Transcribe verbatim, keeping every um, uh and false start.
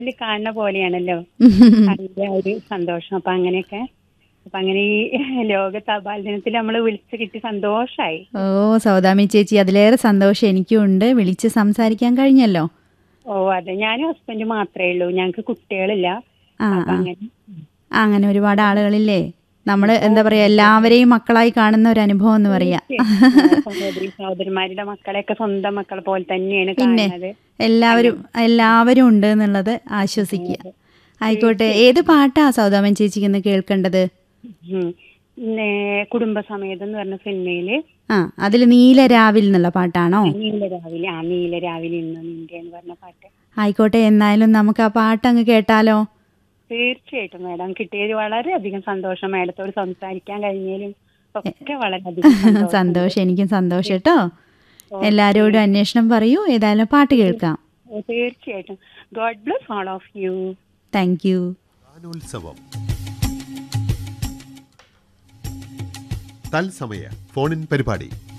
ഇതില് കാണുന്ന പോലെയാണല്ലോ അതിന്റെ ഒരു സന്തോഷം. അപ്പൊ അങ്ങനെയൊക്കെ അപ്പൊ അങ്ങനെ ഈ ലോക തപാൽ ദിനത്തിൽ നമ്മള് വിളിച്ചു കിട്ടി സന്തോഷായി. ഓ സൗദാമി ചേച്ചി, അതിലേറെ സന്തോഷം എനിക്കും ഉണ്ട്. വിളിച്ച് സംസാരിക്കാൻ കഴിഞ്ഞല്ലോ. ഓ അതെ, ഞാനും ഹസ്ബൻഡ് മാത്രമേ ഉള്ളൂ, ഞങ്ങക്ക് കുട്ടികളില്ല. ആ അപ്പൊ ആ അങ്ങനെ അങ്ങനെ ഒരുപാട് ആളുകളില്ലേ, നമ്മള് എന്താ പറയാ എല്ലാവരെയും മക്കളായി കാണുന്ന ഒരു അനുഭവം എന്ന് പറയാ. സഹോദരി സഹോദരന്മാരുടെ മക്കളെയൊക്കെ സ്വന്തം മക്കളെ പോലെ തന്നെയാണ് പിന്നെ കാണുന്നത്. എല്ലാവരും എല്ലാവരും ഉണ്ട് എന്നുള്ളത് ആശ്വസിക്കുക. ആയിക്കോട്ടെ, ഏത് പാട്ടാ സൗദാമൻ ചേച്ചിക്ക് ഇന്ന് കേൾക്കേണ്ടത്? ഉം. പിന്നെ കുടുംബസമേതം എന്ന് പറഞ്ഞ സിനിമയില് ആ അതിൽ നീലരാവിൽ എന്നുള്ള പാട്ടാണോ? നീലരാവിലെ ആ നീലരാവിലെ ഇന്ന് നിന്റെ എന്ന് പറഞ്ഞ പാട്ട്. ആയിക്കോട്ടെ, എന്നായാലും നമുക്ക് ആ പാട്ട് അങ്ങ് കേട്ടാലോ? തീർച്ചയായിട്ടും മാഡം, കിട്ടിയത് വളരെയധികം സന്തോഷം. മാഡത്തോട് സംസാരിക്കാൻ കഴിഞ്ഞാലും ഒക്കെ വളരെയധികം സന്തോഷം. സന്തോഷം, എനിക്കും സന്തോഷം കേട്ടോ. എല്ലാരോടും അന്വേഷണം പറയൂ. ഏതായാലും പാട്ട് കേൾക്കാം. തീർച്ചയായിട്ടും. God bless all of U. Thank you. ഗാനോത്സവം തത്സമയ ഫോണിൻ പരിപാടി.